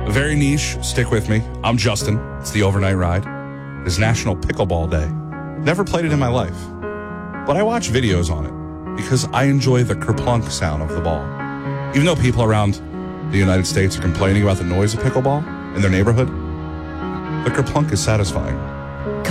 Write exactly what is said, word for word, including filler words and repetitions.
Very niche, stick with me. I'm Justin. It's the overnight ride. It is National Pickleball Day. Never played it in my life, but I watch videos on it because I enjoy the kerplunk sound of the ball. Even though people around the United States are complaining about the noise of pickleball in their neighborhood, the kerplunk is satisfying.